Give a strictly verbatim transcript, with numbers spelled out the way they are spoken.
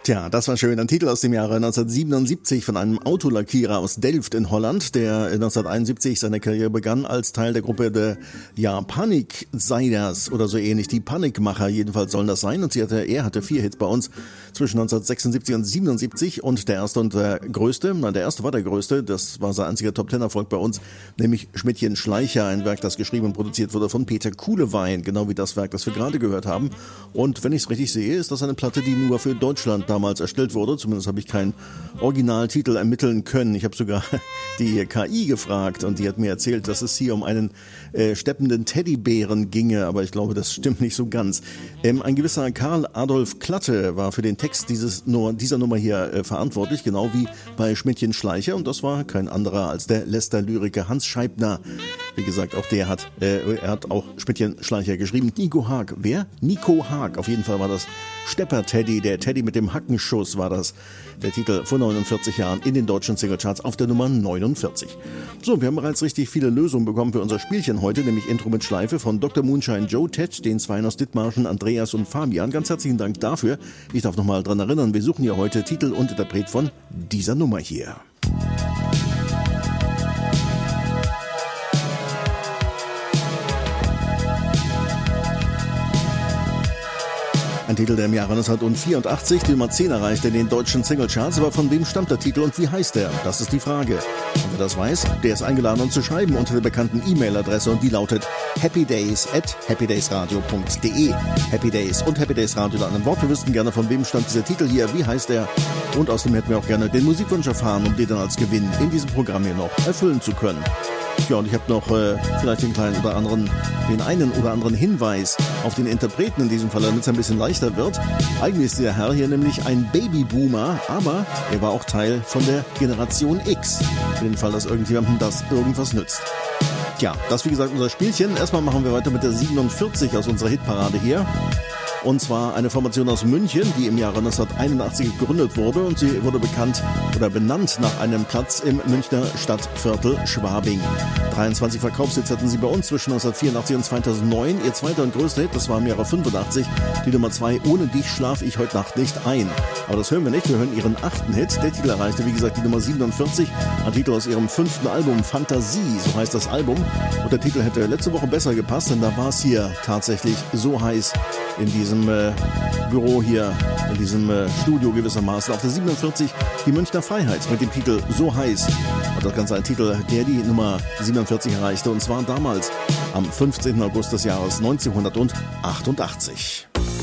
Tja, das war schön. Ein Titel aus dem Jahre neunzehnhundertsiebenundsiebzig von einem Autolackierer aus Delft in Holland, der neunzehnhunderteinundsiebzig seine Karriere begann als Teil der Gruppe der ja, Paniksiders oder so ähnlich. Die Panikmacher jedenfalls sollen das sein. Und sie hatte, er hatte vier Hits bei uns zwischen neunzehnhundertsechsundsiebzig und siebenundsiebzig. Und der erste und der größte, nein, der erste war der größte, das war sein einziger Top-Ten-Erfolg bei uns, nämlich Schmidtchen Schleicher, ein Werk, das geschrieben und produziert wurde von Peter Kuhlewein, genau wie das Werk, das wir gerade gehört haben. Und wenn ich es richtig sehe, ist das eine Platte, die nur für Deutschland damals erstellt wurde. Zumindest habe ich keinen Originaltitel ermitteln können. Ich habe sogar die K I gefragt und die hat mir erzählt, dass es hier um einen äh, steppenden Teddybären ginge, aber ich glaube, das stimmt nicht so ganz. Ähm, ein gewisser Karl Adolf Klatte war für den Text dieses, dieser Nummer hier äh, verantwortlich, genau wie bei Schmidtchen Schleicher, und das war kein anderer als der Lester-Lyriker Hans Scheibner. Wie gesagt, auch der hat, äh, er hat auch Schmidtchen Schleicher geschrieben. Nico Haag. Wer? Nico Haag. Auf jeden Fall war das Stepper-Teddy, der Teddy mit dem Hackenschuss war das. Der Titel vor neunundvierzig Jahren in den deutschen Singlecharts auf der Nummer neunundvierzig. So, wir haben bereits richtig viele Lösungen bekommen für unser Spielchen heute, nämlich Intro mit Schleife von Doktor Moonshine Joe, Ted, den Zweien aus Dithmarschen, Andreas und Fabian. Ganz herzlichen Dank dafür. Ich darf nochmal dran erinnern, wir suchen ja heute Titel und Interpret von dieser Nummer hier. Ein Titel, der im Jahre neunzehnhundertvierundachtzig die Nummer zehn erreichte in den deutschen Singlecharts. Aber von wem stammt der Titel und wie heißt er? Das ist die Frage. Und wer das weiß, der ist eingeladen, uns zu schreiben unter der bekannten E-Mail-Adresse, und die lautet happydays at happydaysradio punkt de. Happy Days und Happy Days Radio in einem Wort. Wir wüssten gerne, von wem stammt dieser Titel hier, wie heißt er? Und außerdem hätten wir auch gerne den Musikwunsch erfahren, um den dann als Gewinn in diesem Programm hier noch erfüllen zu können. Ja, und ich habe noch äh, vielleicht den kleinen oder anderen, den einen oder anderen Hinweis auf den Interpreten in diesem Fall, damit es ein bisschen leichter wird. Eigentlich ist der Herr hier nämlich ein Babyboomer, aber er war auch Teil von der Generation X. Für den Fall, dass irgendjemandem das irgendwas nützt. Tja, das wie gesagt unser Spielchen. Erstmal machen wir weiter mit der siebenundvierzig aus unserer Hitparade hier. Und zwar eine Formation aus München, die im Jahre neunzehnhunderteinundachtzig gegründet wurde, und sie wurde bekannt oder benannt nach einem Platz im Münchner Stadtviertel Schwabing. dreiundzwanzig Verkaufshits hatten sie bei uns zwischen neunzehnhundertvierundachtzig und zweitausendneun. Ihr zweiter und größter Hit, das war im Jahre fünfundachtzig, die Nummer zwei, Ohne dich schlaf ich heute Nacht nicht ein. Aber das hören wir nicht, wir hören ihren achten Hit. Der Titel erreichte, wie gesagt, die Nummer siebenundvierzig, ein Titel aus ihrem fünften Album, Fantasie, so heißt das Album. Und der Titel hätte letzte Woche besser gepasst, denn da war es hier tatsächlich so heiß in diesem äh, Büro hier, in diesem äh, Studio gewissermaßen. Auf der siebenundvierzig die Münchner Freiheit mit dem Titel So heiß. Und das Ganze ein Titel, der die Nummer siebenundvierzig erreichte, und zwar damals am fünfzehnten August des Jahres neunzehnhundertachtundachtzig.